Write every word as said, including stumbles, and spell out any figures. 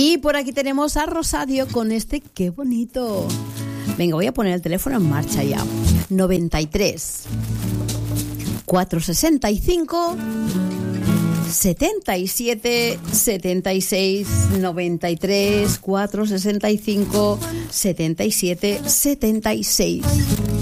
Y por aquí tenemos a Rosario con este Qué bonito. Venga, voy a poner el teléfono en marcha ya. noventa y tres, cuatrocientos sesenta y cinco, setenta y siete, setenta y seis, noventa y tres, cuatrocientos sesenta y cinco, setenta y siete, setenta y seis.